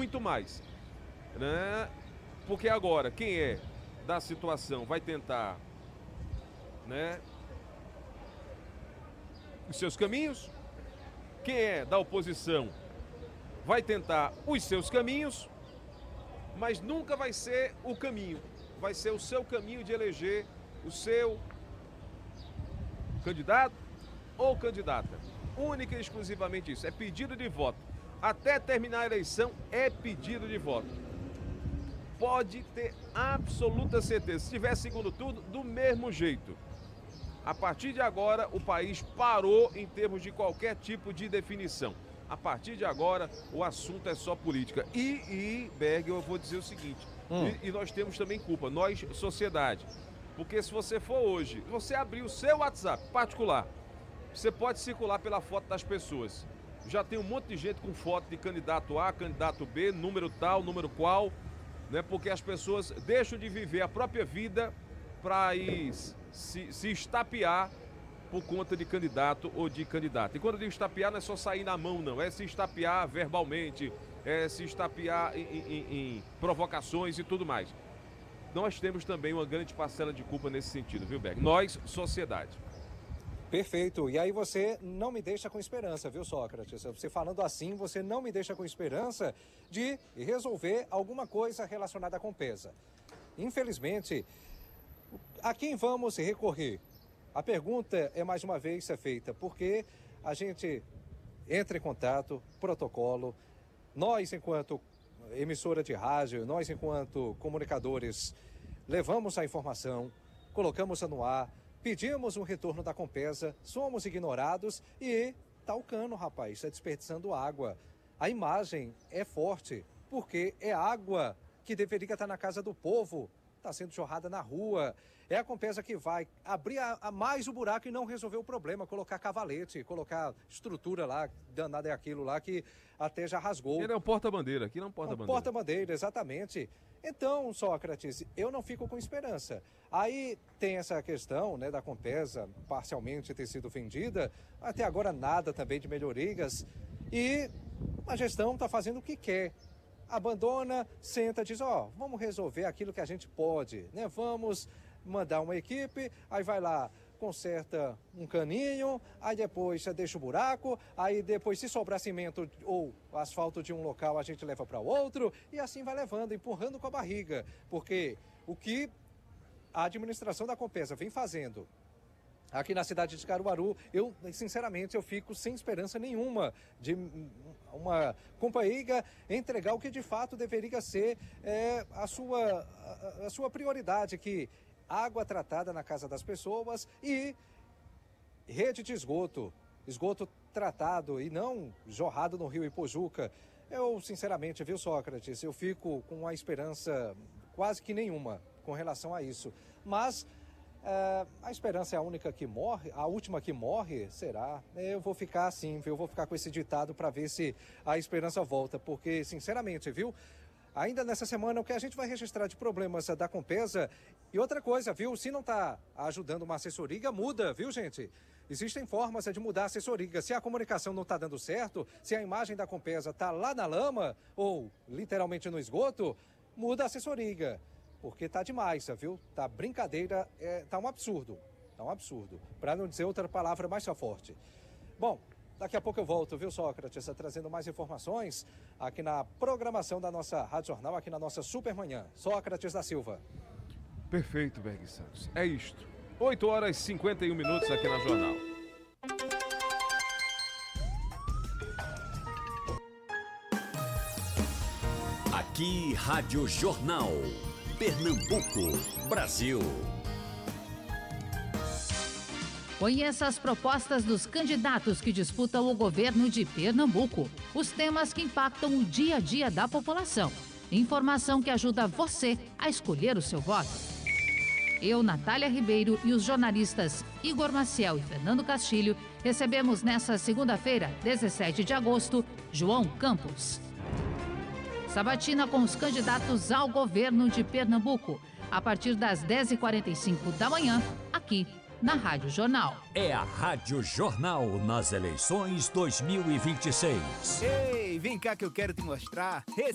muito mais, né? Porque agora, quem é da situação vai tentar, né, os seus caminhos, quem é da oposição vai tentar os seus caminhos, mas nunca vai ser o caminho, vai ser o seu caminho de eleger o seu candidato ou candidata. Única e exclusivamente isso, é pedido de voto. Até terminar a eleição é pedido de voto. Pode ter absoluta certeza, se tiver segundo turno, do mesmo jeito. A partir de agora, o país parou em termos de qualquer tipo de definição. A partir de agora, o assunto é só política. Berg, eu vou dizer o seguinte, e nós temos também culpa, nós, sociedade. Porque se você for hoje, você abrir o seu WhatsApp particular, você pode circular pela foto das pessoas. Já tem um monte de gente com foto de candidato A, candidato B, número tal, número qual, né? Porque as pessoas deixam de viver a própria vida para ir se estapear por conta de candidato ou de candidata. E quando eu digo estapear, não é só sair na mão, não. É se estapear verbalmente, é se estapear em provocações e tudo mais. Nós temos também uma grande parcela de culpa nesse sentido, viu, Berg? Nós, sociedade. Perfeito. E aí você não me deixa com esperança, viu, Sócrates? Você falando assim, você não me deixa com esperança de resolver alguma coisa relacionada com Compesa. Infelizmente, a quem vamos recorrer? A pergunta é mais uma vez feita, porque a gente entra em contato, protocolo, nós enquanto emissora de rádio, nós enquanto comunicadores, levamos a informação, colocamos no ar, pedimos um retorno da Compesa, somos ignorados e tá o cano, rapaz, está desperdiçando água. A imagem é forte, porque é água que deveria estar na casa do povo, está sendo jorrada na rua. É a Compesa que vai abrir a mais o buraco e não resolver o problema, colocar cavalete, colocar estrutura lá, danada é aquilo lá que até já rasgou. Ele é um porta-bandeira, aqui não é um porta-bandeira. Porta-bandeira, exatamente. Então, Sócrates, eu não fico com esperança. Aí tem essa questão, né, da Compesa parcialmente ter sido vendida, até agora nada também de melhorias, e a gestão está fazendo o que quer. Abandona, senta, diz, vamos resolver aquilo que a gente pode, né? Vamos mandar uma equipe, aí vai lá, conserta um caninho, aí depois deixa o buraco, aí depois se sobrar cimento ou asfalto de um local a gente leva para outro e assim vai levando, empurrando com a barriga, porque o que a administração da Compesa vem fazendo aqui na cidade de Caruaru, sinceramente, eu fico sem esperança nenhuma de uma companhia entregar o que de fato deveria ser a sua prioridade, que água tratada na casa das pessoas e rede de esgoto tratado e não jorrado no rio Ipojuca. Eu, sinceramente, viu, Sócrates, eu fico com uma esperança quase que nenhuma com relação a isso. Mas a esperança é a única que morre, a última que morre, será? Eu vou ficar assim, eu vou ficar com esse ditado para ver se a esperança volta, porque, sinceramente, viu? Ainda nessa semana, o que a gente vai registrar de problemas da Compesa. E outra coisa, viu? Se não está ajudando uma assessoria, muda, viu, gente? Existem formas de mudar a assessoria. Se a comunicação não está dando certo, se a imagem da Compesa está lá na lama, ou literalmente no esgoto, muda a assessoria. Porque tá demais, viu? Tá brincadeira, tá um absurdo. Tá um absurdo. Para não dizer outra palavra mais forte. Bom, daqui a pouco eu volto, viu, Sócrates, trazendo mais informações aqui na programação da nossa Rádio Jornal, aqui na nossa Supermanhã. Sócrates da Silva. Perfeito, Berg Santos. É isto. 8h51 aqui na Jornal. Aqui, Rádio Jornal. Pernambuco, Brasil. Conheça as propostas dos candidatos que disputam o governo de Pernambuco. Os temas que impactam o dia a dia da população. Informação que ajuda você a escolher o seu voto. Eu, Natália Ribeiro e os jornalistas Igor Maciel e Fernando Castilho recebemos nesta segunda-feira, 17 de agosto, João Campos. Sabatina com os candidatos ao governo de Pernambuco, a partir das 10h45 da manhã, aqui na Rádio Jornal. É a Rádio Jornal nas eleições 2026. Ei, vem cá que eu quero te mostrar.